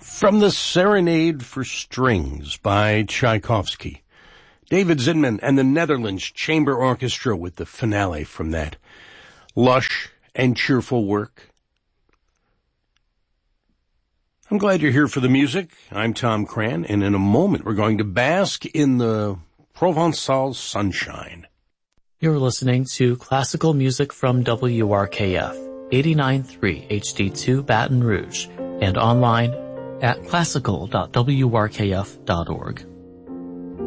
From the Serenade for Strings by Tchaikovsky. David Zinman and the Netherlands Chamber Orchestra with the finale from that lush and cheerful work. I'm glad you're here for the music. I'm Tom Cran, and in a moment we're going to bask in the Provençal sunshine. You're listening to classical music from WRKF, 89.3 HD2 Baton Rouge, and online at classical.wrkf.org.